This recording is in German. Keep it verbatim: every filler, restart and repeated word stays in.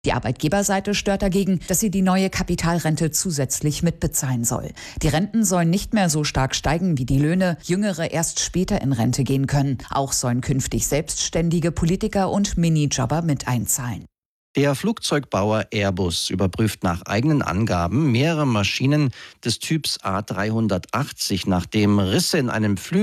Die Arbeitgeberseite stört dagegen, dass sie die neue Kapitalrente zusätzlich mitbezahlen soll. Die Renten sollen nicht mehr so stark steigen wie die Löhne, Jüngere erst später in Rente gehen können. Auch sollen künftig selbstständige Politiker und Minijobber mit einzahlen. Der Flugzeugbauer Airbus überprüft nach eigenen Angaben mehrere Maschinen des Typs A dreihundertachtzig, nachdem Risse in einem Flügel